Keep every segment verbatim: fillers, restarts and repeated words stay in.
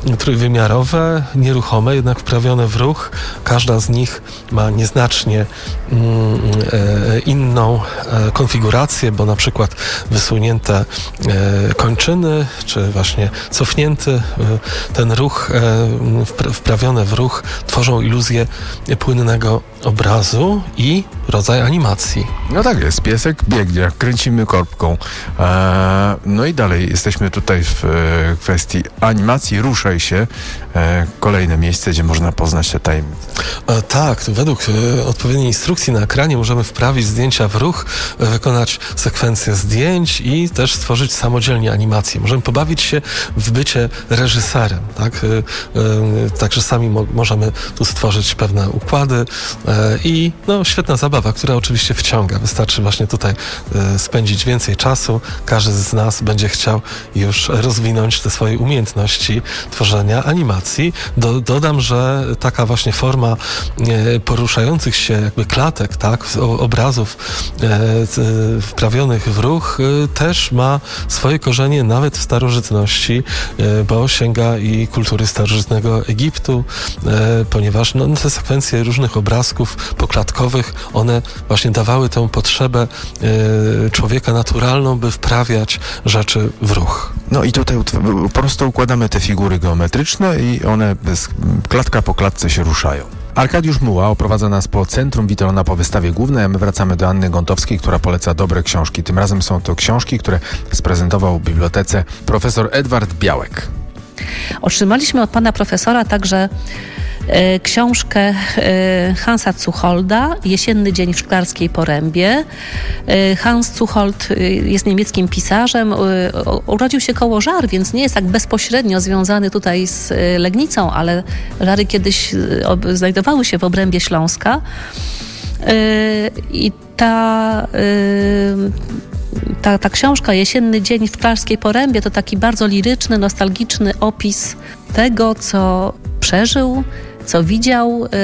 trójwymiarowe, nieruchome, jednak wprawione w ruch. Każda z nich ma nieznacznie mm, e, inną e, konfigurację, bo na przykład wysunięte e, kończyny, czy właśnie cofnięty e, ten ruch, e, wpra- wprawione w ruch tworzą iluzję płynnego obrazu i rodzaj animacji. No tak jest, piesek biegnie, kręcimy korbką. E, no i dalej jesteśmy tutaj w e, kwestii animacji Ruszaj się. E, kolejne miejsce, gdzie można poznać te tajemnice. E, tak, według e, odpowiedniej instrukcji na ekranie możemy wprawić zdjęcia w ruch, e, wykonać sekwencję zdjęć i też stworzyć samodzielnie animację. Możemy pobawić się w bycie reżyserem, tak? E, e, także sami mo- możemy tu stworzyć pewne układy e, i no, świetna zabawa, która oczywiście wciąga. Wystarczy właśnie tutaj e, spędzić więcej czasu. Każdy z nas będzie chciał już rozwinąć te swoje umiejętności tworzenia animacji. Do, dodam, że taka właśnie forma e, poruszających się jakby klatek, tak, o, obrazów e, e, wprawionych w ruch e, też ma swoje korzenie nawet w starożytności, e, bo sięga i kultury starożytnego Egiptu, e, ponieważ no, te sekwencje różnych obrazków poklatkowych, one właśnie dawały tę potrzebę e, człowieka naturalną, by wprawiać rzeczy w ruch. No i tutaj utw- prosto układamy te figury geometryczne i one bez, klatka po klatce się ruszają. Arkadiusz Muła oprowadza nas po Centrum Witolona po wystawie głównej, a my wracamy do Anny Gątowskiej, która poleca dobre książki. Tym razem są to książki, które sprezentował w bibliotece profesor Edward Białek. Otrzymaliśmy od pana profesora także e, książkę e, Hansa Zucholda Jesienny dzień w Szklarskiej Porębie. E, Hans Zuchold e, jest niemieckim pisarzem. E, urodził się koło Żar, więc nie jest tak bezpośrednio związany tutaj z e, Legnicą, ale Żary kiedyś e, ob, znajdowały się w obrębie Śląska. E, I ta... E, Ta, ta książka Jesienny dzień w Szklarskiej Porębie to taki bardzo liryczny, nostalgiczny opis tego, co przeżył, co widział, y,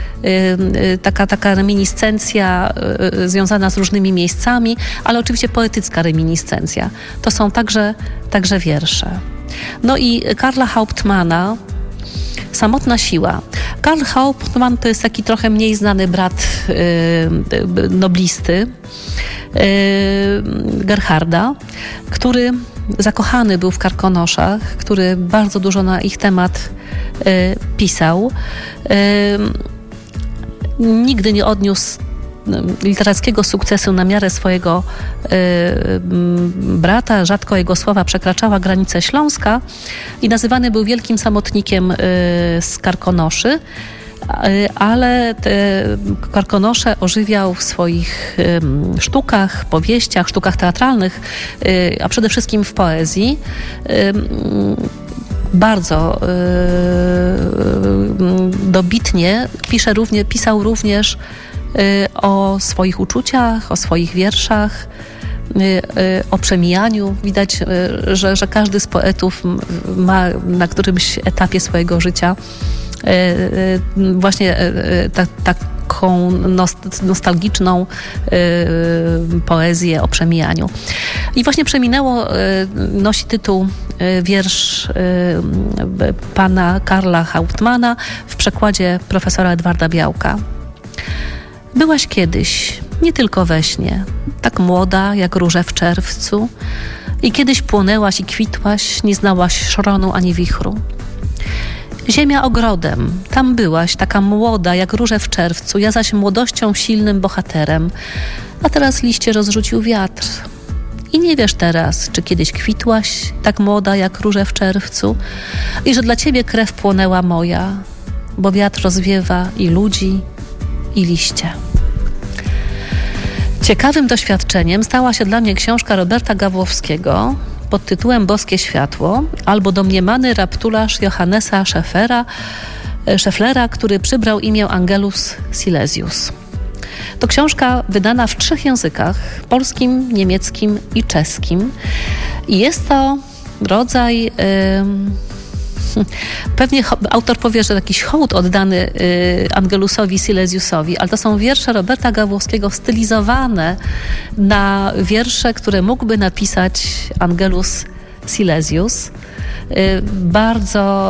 y, y, taka, taka reminiscencja y, związana z różnymi miejscami, ale oczywiście poetycka reminiscencja. To są także, także wiersze. No i Karla Hauptmana, Samotna siła. Karl Hauptmann to jest taki trochę mniej znany brat y, noblisty y, Gerharda, który zakochany był w Karkonoszach, który bardzo dużo na ich temat y, pisał. Y, nigdy nie odniósł literackiego sukcesu na miarę swojego y, brata. Rzadko jego sława przekraczała granicę Śląska i nazywany był wielkim samotnikiem y, z Karkonoszy, y, ale te Karkonosze ożywiał w swoich y, sztukach, powieściach, sztukach teatralnych, y, a przede wszystkim w poezji. Y, bardzo y, dobitnie pisze równie, pisał również o swoich uczuciach, o swoich wierszach, o przemijaniu. Widać, że, że każdy z poetów ma na którymś etapie swojego życia właśnie ta, taką nostalgiczną poezję o przemijaniu. I właśnie Przeminęło nosi tytuł wiersz pana Karla Hauptmana w przekładzie profesora Edwarda Białka. Byłaś kiedyś, nie tylko we śnie, tak młoda jak róże w czerwcu i kiedyś płonęłaś i kwitłaś, nie znałaś szronu ani wichru. Ziemia ogrodem, tam byłaś, taka młoda jak róże w czerwcu, ja zaś młodością silnym bohaterem, a teraz liście rozrzucił wiatr. I nie wiesz teraz, czy kiedyś kwitłaś, tak młoda jak róże w czerwcu i że dla ciebie krew płonęła moja, bo wiatr rozwiewa i ludzi, i liście. Ciekawym doświadczeniem stała się dla mnie książka Roberta Gawłowskiego pod tytułem Boskie światło albo domniemany raptularz Johannesa Schefflera, Schefflera, który przybrał imię Angelus Silesius. To książka wydana w trzech językach: polskim, niemieckim i czeskim. I jest to rodzaj... Yy, Pewnie autor powie, że jakiś hołd oddany y, Angelusowi Silesiusowi, ale to są wiersze Roberta Gawłowskiego stylizowane na wiersze, które mógłby napisać Angelus Silesius. Y, bardzo